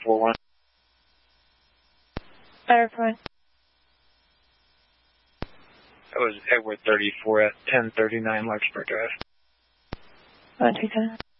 41. Firefly. That was Edward 34 at 1039 Larkspur Drive. 127.